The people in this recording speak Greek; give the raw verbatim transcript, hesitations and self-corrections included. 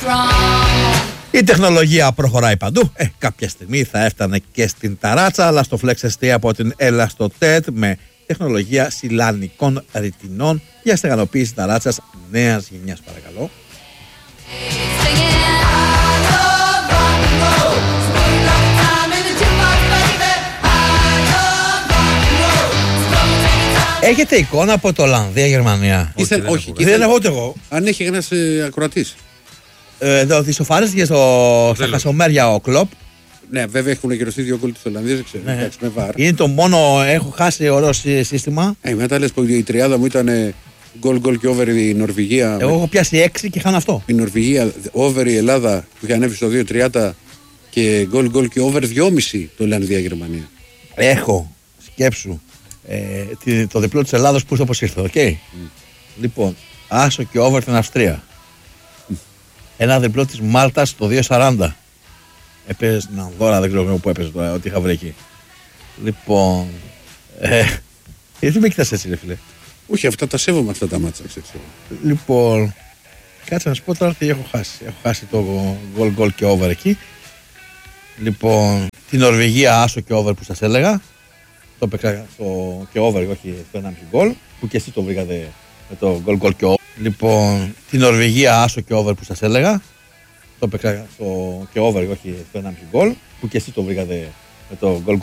Η τεχνολογία προχωράει παντού. Ε, κάποια στιγμή θα έφτανε και στην ταράτσα, αλλά στο Flex ες τι από την Elastotet με τεχνολογία σιλανικών ρητινών για στεγανοποίηση ταράτσας νέας γενιάς, παρακαλώ. Έχετε εικόνα από το Ολλανδία-Γερμανία? Όχι, δεν, όχι, δεν, δεν έχω ούτε εγώ. Αν έχει ένας ε, ακροατής. Ε, εδώ δισοφάριστηκε στο, στα χασομέρια ο Κλοπ. Ναι, βέβαια έχουν γυρωστεί δύο γκολ της Ολλανδίας, δεν ξέρω. Ναι. Εντάξει, με βάρ. Είναι το μόνο, έχω χάσει ωραίο σύστημα. Ε, μετά λες που η τριάδα μου ήταν γκολ γκολ και over η Νορβηγία. Εγώ έχω πιάσει έξι και χάνω αυτό. Η Νορβηγία, over η Ελλάδα που είχε ανέβει στο δύο τριάντα και γκολ γκολ και over δυόμισι το Ολλανδία-Γερμανία. Έχω, σκέψου, ε, το διπλό της Ελλάδος που ήρθε όπως ήρθε, οκ. Okay? Mm. Λοιπόν, άσο και over την Αυστρία. Mm. Ένα διπλό της Μάλτας το δύο σαράντα. Έπαιζε στην Ανδόρα, δεν ξέρω πού έπαιζε τώρα, ό,τι είχα βρει εκεί. Λοιπόν, ε, γιατί με κοιτάς έτσι, ρε φίλε? Όχι, αυτά τα σέβομαι αυτά τα μάτσα, ξέρω. Λοιπόν, κάτσε να σου πω τώρα τι έχω χάσει. Έχω χάσει το goal goal και over εκεί. Λοιπόν, την Νορβηγία άσο και over που σας έλεγα. Το έπαιξα το και over, όχι το ένα γκολ, που και εσείς το βρήκατε με το goal goal και over. Λοιπόν, την Νορβηγία άσο και over που σας έλεγα. Το έπαιξα το και over, όχι το ένα γκολ, που και εσείς το βρήκατε με το goal